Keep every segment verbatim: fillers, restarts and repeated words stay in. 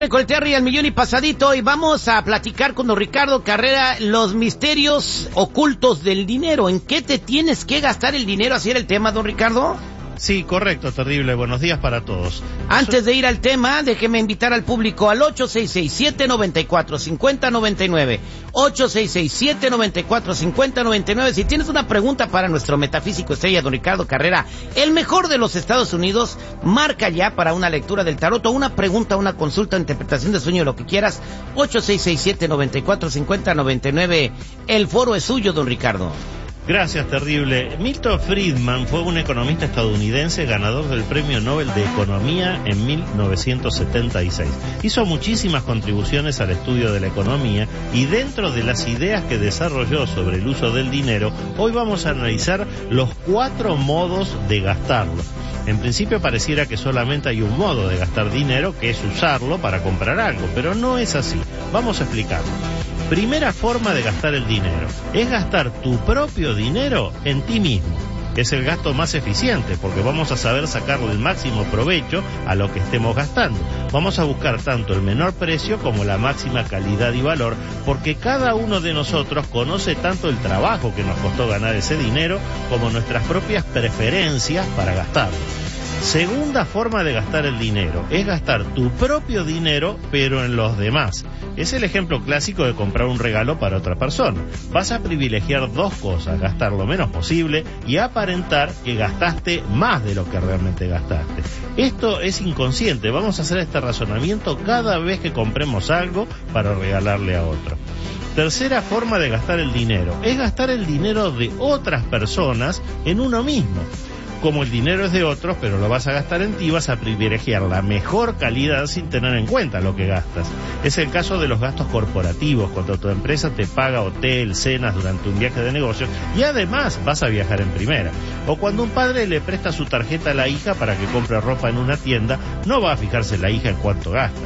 Con el Terry al millón y pasadito, y vamos a platicar con don Ricardo Carrera los misterios ocultos del dinero. ¿En qué te tienes que gastar el dinero? ¿Así era el tema, don Ricardo? Sí, correcto, terrible. Buenos días para todos. Antes de ir al tema, déjeme invitar al público al ocho seis seis, siete nueve cuatro, cinco cero nueve nueve. ocho seis seis, siete nueve cuatro, cinco cero nueve nueve. Si tienes una pregunta para nuestro metafísico estrella, don Ricardo Carrera, el mejor de los Estados Unidos, marca ya para una lectura del tarot o una pregunta, una consulta, interpretación de sueño, lo que quieras. ocho seis seis, siete nueve cuatro, cinco cero nueve nueve. El foro es suyo, don Ricardo. Gracias, terrible. Milton Friedman fue un economista estadounidense ganador del Premio Nobel de Economía en mil novecientos setenta y seis. Hizo muchísimas contribuciones al estudio de la economía y dentro de las ideas que desarrolló sobre el uso del dinero, hoy vamos a analizar los cuatro modos de gastarlo. En principio pareciera que solamente hay un modo de gastar dinero, que es usarlo para comprar algo, pero no es así. Vamos a explicarlo. Primera forma de gastar el dinero es gastar tu propio dinero en ti mismo. Es el gasto más eficiente porque vamos a saber sacarle el máximo provecho a lo que estemos gastando. Vamos a buscar tanto el menor precio como la máxima calidad y valor, porque cada uno de nosotros conoce tanto el trabajo que nos costó ganar ese dinero como nuestras propias preferencias para gastarlo. Segunda forma de gastar el dinero es gastar tu propio dinero pero en los demás. Es el ejemplo clásico de comprar un regalo para otra persona. Vas a privilegiar dos cosas: gastar lo menos posible y aparentar que gastaste más de lo que realmente gastaste. Esto es inconsciente. Vamos a hacer este razonamiento cada vez que compremos algo para regalarle a otro. Tercera forma de gastar el dinero es gastar el dinero de otras personas en uno mismo. Como el dinero es de otros, pero lo vas a gastar en ti, vas a privilegiar la mejor calidad sin tener en cuenta lo que gastas. Es el caso de los gastos corporativos, cuando tu empresa te paga hotel, cenas durante un viaje de negocios y además vas a viajar en primera. O cuando un padre le presta su tarjeta a la hija para que compre ropa en una tienda, no va a fijarse la hija en cuánto gasta.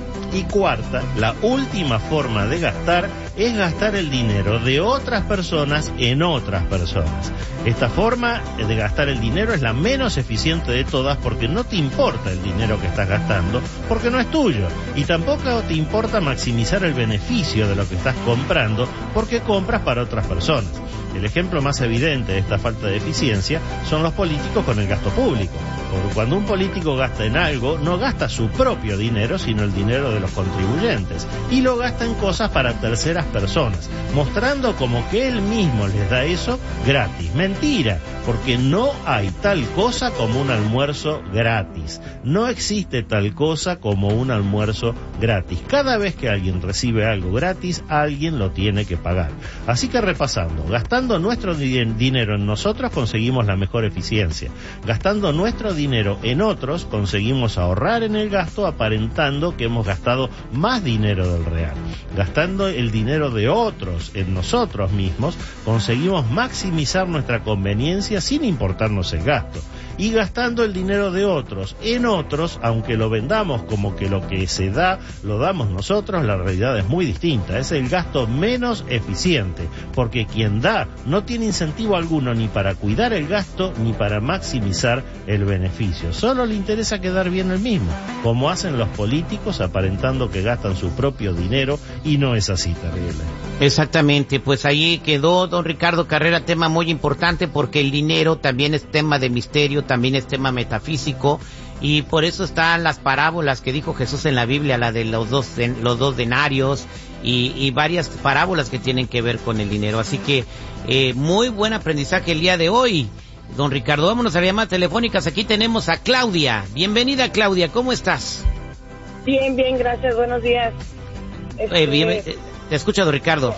Y cuarta, la última forma de gastar es gastar el dinero de otras personas en otras personas. Esta forma de gastar el dinero es la menos eficiente de todas porque no te importa el dinero que estás gastando, porque no es tuyo. Y tampoco te importa maximizar el beneficio de lo que estás comprando porque compras para otras personas. El ejemplo más evidente de esta falta de eficiencia son los políticos con el gasto público. Porque cuando un político gasta en algo, no gasta su propio dinero, sino el dinero de los contribuyentes. Y lo gasta en cosas para terceras personas, mostrando como que él mismo les da eso gratis. Mentira, porque no hay tal cosa como un almuerzo gratis. No existe tal cosa como un almuerzo gratis. Cada vez que alguien recibe algo gratis, alguien lo tiene que pagar. Así que repasando, gastando nuestro di- dinero en nosotros conseguimos la mejor eficiencia. Gastando nuestro dinero en otros conseguimos ahorrar en el gasto aparentando que hemos gastado más dinero del real. Gastando el dinero de otros en nosotros mismos conseguimos maximizar nuestra conveniencia sin importarnos el gasto. Y gastando el dinero de otros en otros, aunque lo vendamos como que lo que se da lo damos nosotros, la realidad es muy distinta. Es el gasto menos eficiente, porque quien da no tiene incentivo alguno ni para cuidar el gasto ni para maximizar el beneficio. Solo le interesa quedar bien el mismo, como hacen los políticos aparentando que gastan su propio dinero, y no es así, terrible. Exactamente, pues ahí quedó don Ricardo Carrera, tema muy importante porque el dinero también es tema de misterio, también es tema metafísico, y por eso están las parábolas que dijo Jesús en la Biblia, la de los dos, los dos denarios y, y varias parábolas que tienen que ver con el dinero. Así que eh, muy buen aprendizaje el día de hoy, don Ricardo. Vámonos a llamadas telefónicas. Aquí tenemos a Claudia. Bienvenida, Claudia, ¿cómo estás? Bien, bien, gracias, buenos días. Este, Eh, bien, eh, te escucha don Ricardo.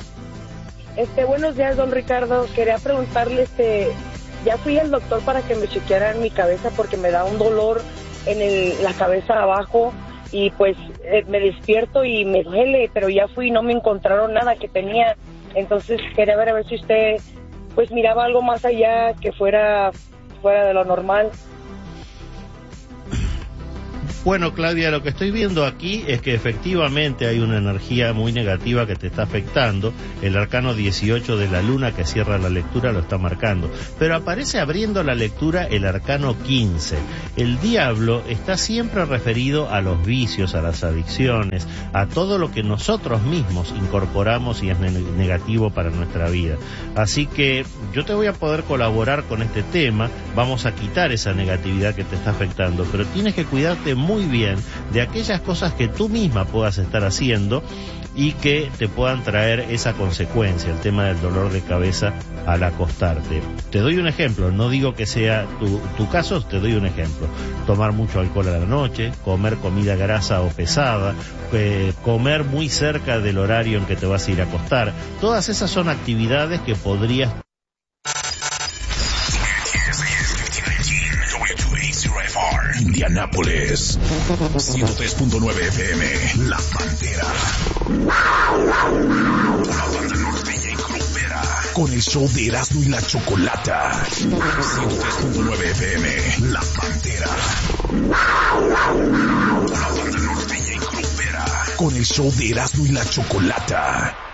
Este, buenos días, don Ricardo. Quería preguntarle, este, ya fui al doctor para que me chequearan mi cabeza porque me da un dolor en el, la cabeza abajo y pues eh, me despierto y me duele, pero ya fui y no me encontraron nada que tenía. Entonces quería ver a ver si usted pues miraba algo más allá que fuera fuera de lo normal. Bueno, Claudia, lo que estoy viendo aquí es que efectivamente hay una energía muy negativa que te está afectando. El arcano dieciocho de la luna que cierra la lectura lo está marcando. Pero aparece abriendo la lectura el arcano quince. El diablo está siempre referido a los vicios, a las adicciones, a todo lo que nosotros mismos incorporamos y es negativo para nuestra vida. Así que yo te voy a poder colaborar con este tema. Vamos a quitar esa negatividad que te está afectando, pero tienes que cuidarte muy muy bien de aquellas cosas que tú misma puedas estar haciendo y que te puedan traer esa consecuencia, el tema del dolor de cabeza al acostarte. Te doy un ejemplo, no digo que sea tu, tu caso, te doy un ejemplo. Tomar mucho alcohol a la noche, comer comida grasa o pesada, eh, comer muy cerca del horario en que te vas a ir a acostar. Todas esas son actividades que podrías Indianápolis, ciento tres punto nueve F M, La Pantera. Una banda norteña y grupera, con el show de Erasmo y la Chocolata. ciento tres punto nueve F M, La Pantera. Una banda norteña y grupera, con el show de Erasmo y la Chocolata.